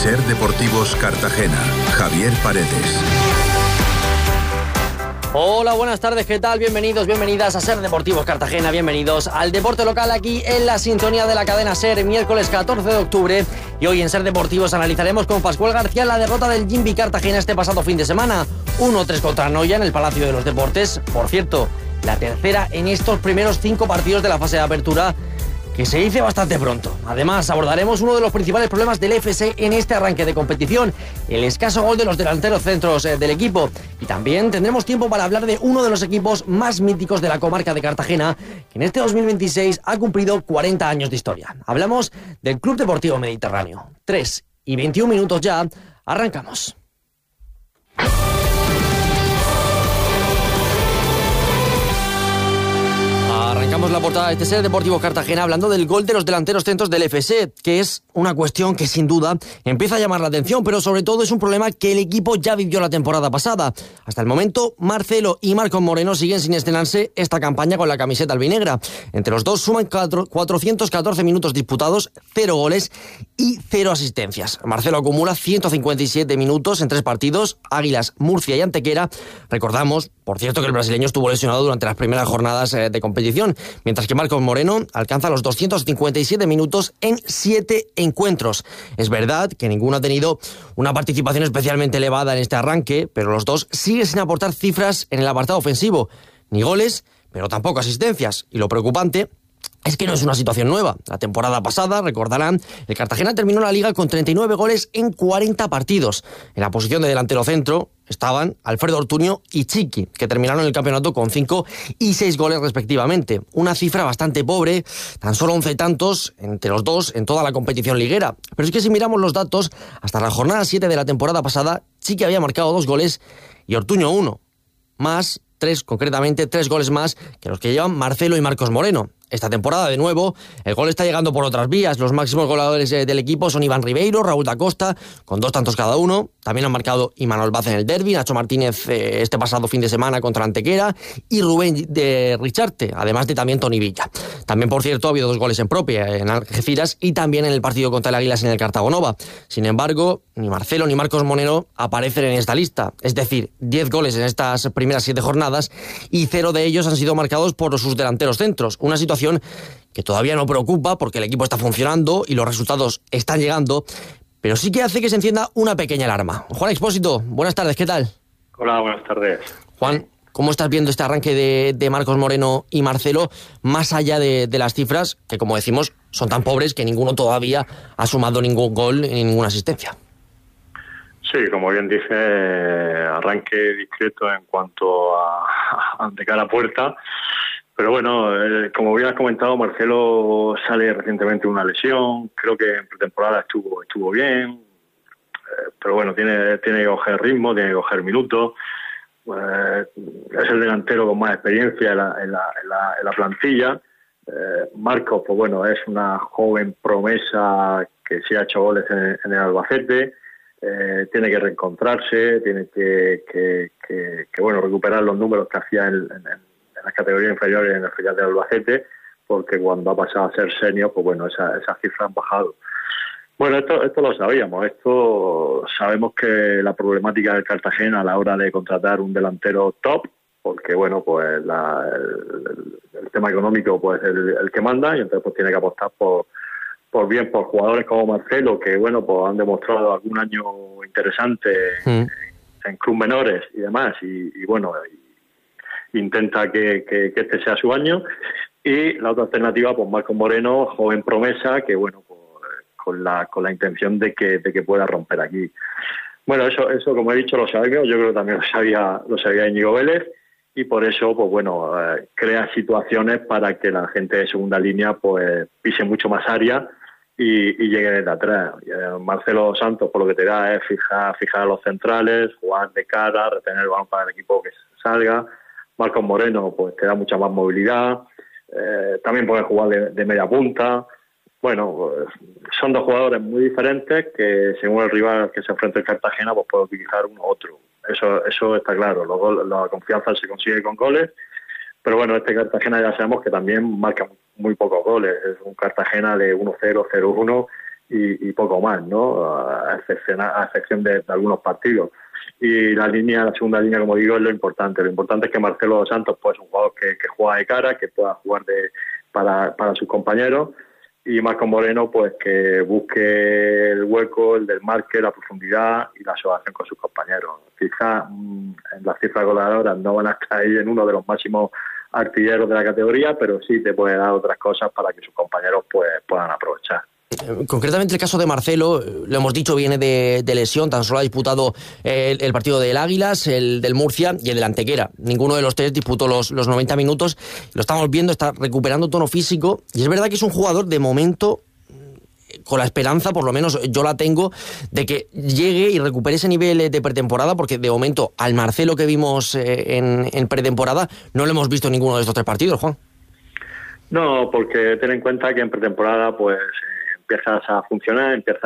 SER Deportivos Cartagena, Javier Paredes. Hola, buenas tardes, ¿qué tal? Bienvenidos, bienvenidas a SER Deportivos Cartagena, bienvenidos al deporte local aquí en la sintonía de la cadena SER, miércoles 14 de octubre. Y hoy en SER Deportivos analizaremos con Pascual García la derrota del Jimby Cartagena este pasado fin de semana. 1-3 contra Noia en el Palacio de los Deportes. Por cierto, la tercera en estos primeros 5 partidos de la fase de apertura, que se dice bastante pronto. Además, abordaremos uno de los principales problemas del FC en este arranque de competición, el escaso gol de los delanteros centros del equipo. Y también tendremos tiempo para hablar de uno de los equipos más míticos de la comarca de Cartagena, que en este 2026 ha cumplido 40 años de historia. Hablamos del Club Deportivo Mediterráneo. 3:21 ya, arrancamos. Arrancamos la portada de este SER Deportivo Cartagena hablando del gol de los delanteros centros del FC, que es una cuestión que sin duda empieza a llamar la atención, pero sobre todo es un problema que el equipo ya vivió la temporada pasada. Hasta el momento, Marcelo y Marcos Moreno siguen sin estrenarse esta campaña con la camiseta albinegra. Entre los dos suman 414 minutos disputados, 0 goles y 0 asistencias. Marcelo acumula 157 minutos en 3 partidos, Águilas, Murcia y Antequera. Recordamos, por cierto, que el brasileño estuvo lesionado durante las primeras jornadas de competición, mientras que Marcos Moreno alcanza los 257 minutos en 7 encuentros. Es verdad que ninguno ha tenido una participación especialmente elevada en este arranque, pero los dos siguen sin aportar cifras en el apartado ofensivo. Ni goles, pero tampoco asistencias. Y lo preocupante es que no es una situación nueva. La temporada pasada, recordarán, el Cartagena terminó la liga con 39 goles en 40 partidos. En la posición de delantero centro estaban Alfredo Ortuño y Chiqui, que terminaron el campeonato con 5 y 6 goles respectivamente. Una cifra bastante pobre, tan solo 11 tantos entre los dos en toda la competición liguera. Pero es que si miramos los datos, hasta la jornada 7 de la temporada pasada, Chiqui había marcado 2 goles y Ortuño 1. Más 3, concretamente 3 goles más que los que llevan Marcelo y Marcos Moreno. Esta temporada, de nuevo, el gol está llegando por otras vías. Los máximos goleadores del equipo son Iván Ribeiro, Raúl da Costa, con 2 tantos cada uno. También han marcado Imanol Vaz en el derbi, Nacho Martínez este pasado fin de semana contra Antequera y Rubén de Richarte, además de también Toni Villa. También, por cierto, ha habido 2 goles en propia, en Algeciras y también en el partido contra el Águilas en el Cartagonova. Sin embargo, ni Marcelo ni Marcos Moreno aparecen en esta lista. Es decir, 10 goles en estas primeras 7 jornadas y 0 de ellos han sido marcados por sus delanteros centros. Una situación que todavía no preocupa porque el equipo está funcionando y los resultados están llegando, pero sí que hace que se encienda una pequeña alarma. Juan Expósito, buenas tardes, ¿qué tal? Hola, buenas tardes. Juan, ¿cómo estás viendo este arranque de Marcos Moreno y Marcelo, más allá de las cifras, que como decimos, son tan pobres que ninguno todavía ha sumado ningún gol ni ninguna asistencia? Sí, como bien dice, arranque discreto en cuanto a de cara a puerta. Pero bueno, como bien has comentado, Marcelo sale recientemente de una lesión. Creo que en pretemporada estuvo bien. Pero bueno, tiene que coger ritmo, tiene que coger minutos. Es el delantero con más experiencia en la plantilla. Marcos, pues bueno, es una joven promesa que sí ha hecho goles en el Albacete. Tiene que reencontrarse, tiene que bueno, recuperar los números que hacía en las categorías inferiores en el filial del Albacete, porque cuando ha pasado a ser senior, pues bueno, esas cifras han bajado. Bueno, esto lo sabíamos. Sabemos que la problemática del Cartagena a la hora de contratar un delantero top, porque bueno, pues el tema económico pues el que manda, y entonces pues tiene que apostar por jugadores como Marcelo, que bueno, pues han demostrado algún año interesante en clubes menores y demás, y bueno, intenta que este sea su año. Y la otra alternativa, pues Marcos Moreno, joven promesa, que bueno, pues con la intención de que pueda romper aquí. Bueno, eso como he dicho lo sabemos. Yo creo que también lo sabía Íñigo Vélez, y por eso pues bueno, crea situaciones para que la gente de segunda línea pues pise mucho más área y llegue desde atrás. Marcelo Santos, por lo que te da es fijar a los centrales, jugar de cara, retener el balón para el equipo que salga. Marcos Moreno pues te da mucha más movilidad, también puede jugar de media punta. Bueno, pues, son 2 jugadores muy diferentes que según el rival que se enfrenta el Cartagena pues puede utilizar uno u otro. Eso está claro. La confianza se consigue con goles, pero bueno, este Cartagena ya sabemos que también marca muy pocos goles. Es un Cartagena de 1-0, 0-1, y poco más, ¿no? A excepción de algunos partidos. Y la segunda línea, como digo, es lo importante. Lo importante es que Marcelo Dos Santos pues, es un jugador que juega de cara, que pueda jugar para sus compañeros, y Marcos Moreno pues que busque el hueco, el desmarque, la profundidad y la asociación con sus compañeros. Quizás en las cifras goleadoras no van a estar ahí en uno de los máximos artilleros de la categoría, pero sí te puede dar otras cosas para que sus compañeros pues puedan aprovechar. Concretamente el caso de Marcelo, lo hemos dicho, viene de lesión, tan solo ha disputado el partido del Águilas, el del Murcia y el del Antequera. Ninguno de los tres disputó los 90 minutos, lo estamos viendo, está recuperando tono físico, y es verdad que es un jugador de momento con la esperanza, por lo menos yo la tengo, de que llegue y recupere ese nivel de pretemporada, porque de momento al Marcelo que vimos en pretemporada no lo hemos visto en ninguno de estos tres partidos, Juan. No, porque ten en cuenta que en pretemporada pues empiezas a funcionar, empiezas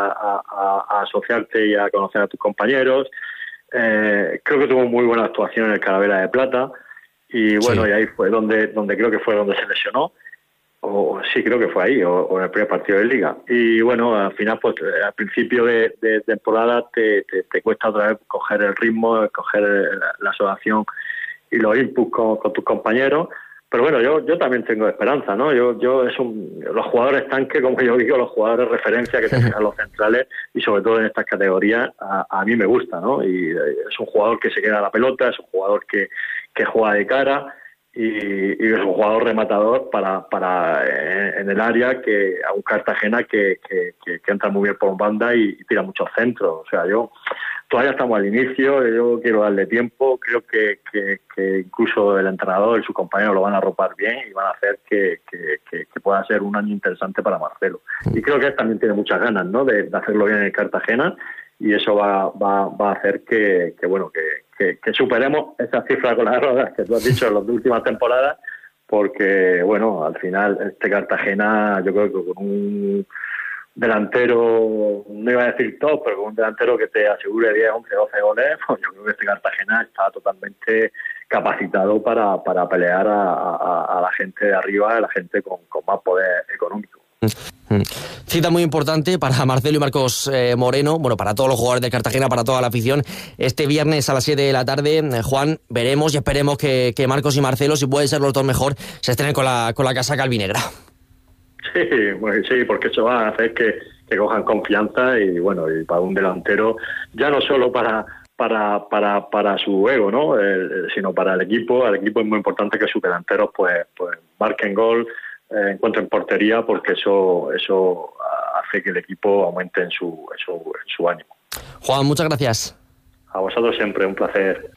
a asociarte y a conocer a tus compañeros. Creo que tuvo muy buena actuación en el Calavera de Plata, y bueno, sí. Y ahí fue donde creo que fue donde se lesionó, o sí, creo que fue ahí, o en el primer partido de Liga. Y bueno, al final, pues al principio de temporada te cuesta otra vez coger el ritmo, coger la asociación y los inputs con tus compañeros. Pero bueno, yo también tengo esperanza, ¿no? Los jugadores tanque, como yo digo, los jugadores referencia que tienen los centrales, y sobre todo en estas categorías, a mí me gusta, ¿no? Y es un jugador que se queda a la pelota, es un jugador que juega de cara, y es un jugador rematador en el área, que a un Cartagena que entra muy bien por banda y tira muchos centros. O sea, todavía estamos al inicio, yo quiero darle tiempo, creo que incluso el entrenador y sus compañeros lo van a arropar bien y van a hacer que pueda ser un año interesante para Marcelo. Y creo que él también tiene muchas ganas, ¿no?, de hacerlo bien en el Cartagena, y eso va a hacer que superemos esas cifras goleadoras que tú has dicho en las últimas temporadas, porque bueno, al final este Cartagena, yo creo que con un delantero, no iba a decir top, pero con un delantero que te asegure 10, 11, 12 goles, pues yo creo que este Cartagena está totalmente capacitado para pelear a la gente de arriba, a la gente con más poder económico. Cita muy importante para Marcelo y Marcos Moreno, bueno, para todos los jugadores de Cartagena, para toda la afición. Este viernes a las 7 de la tarde, Juan, veremos y esperemos que Marcos y Marcelo, si pueden ser los dos mejor, se estrenen con la casaca albinegra. Sí, pues sí, porque eso va a hacer que cojan confianza, y bueno, y para un delantero, ya no solo para su ego, ¿no?, sino para el equipo. Al equipo es muy importante que sus delanteros pues marquen gol, encuentren portería, porque eso hace que el equipo aumente en su ánimo. Juan, muchas gracias. A vosotros siempre, un placer.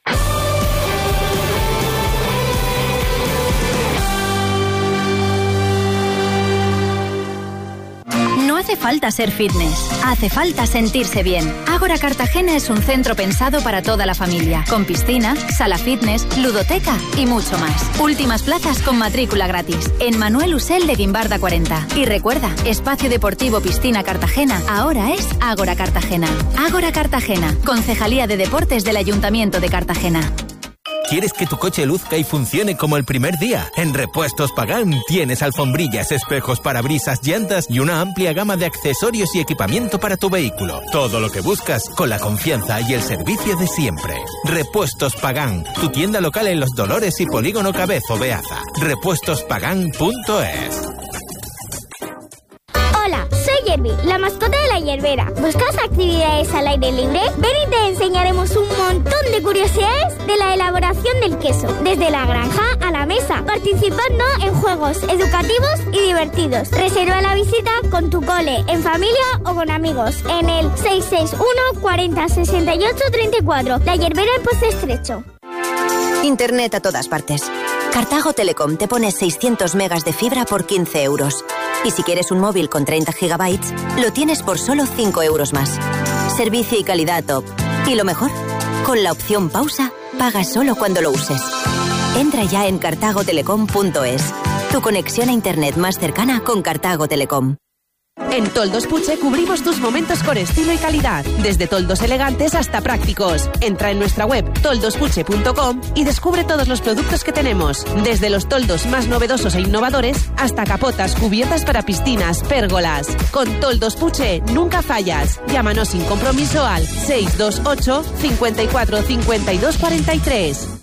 No hace falta ser fitness, hace falta sentirse bien. Ágora Cartagena es un centro pensado para toda la familia, con piscina, sala fitness, ludoteca y mucho más. Últimas plazas con matrícula gratis, en Manuel Usel de Guimbarda 40. Y recuerda, Espacio Deportivo Piscina Cartagena ahora es Ágora Cartagena. Ágora Cartagena, Concejalía de Deportes del Ayuntamiento de Cartagena. ¿Quieres que tu coche luzca y funcione como el primer día? En Repuestos Pagán tienes alfombrillas, espejos, parabrisas, llantas y una amplia gama de accesorios y equipamiento para tu vehículo. Todo lo que buscas con la confianza y el servicio de siempre. Repuestos Pagán, tu tienda local en Los Dolores y Polígono Cabezo, Beaza. repuestospagan.es. Hola, soy Yerby, la mascota de la Yerbera. ¿Buscas actividades al aire libre? Ven y te enseñaremos un montón de curiosidades de la elaboración del queso, desde la granja a la mesa, participando en juegos educativos y divertidos. Reserva la visita con tu cole, en familia o con amigos, en el 661 40 68 34. La Yerbera en Pozo Estrecho. Internet a todas partes. Cartago Telecom te pone 600 megas de fibra por 15 euros. Y si quieres un móvil con 30 gigabytes, lo tienes por solo 5 euros más. Servicio y calidad top. Y lo mejor, con la opción pausa, pagas solo cuando lo uses. Entra ya en cartagotelecom.es. Tu conexión a Internet más cercana con Cartago Telecom. En Toldos Puche cubrimos tus momentos con estilo y calidad, desde toldos elegantes hasta prácticos. Entra en nuestra web toldospuche.com y descubre todos los productos que tenemos, desde los toldos más novedosos e innovadores hasta capotas, cubiertas para piscinas, pérgolas. Con Toldos Puche nunca fallas. Llámanos sin compromiso al 628 54 52 43.